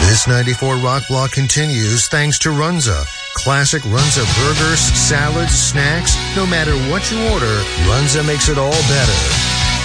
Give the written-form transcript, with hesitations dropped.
This 94 Rock Block continues thanks to Runza. Classic Runza burgers, salads, snacks. No matter what you order, Runza makes it all better.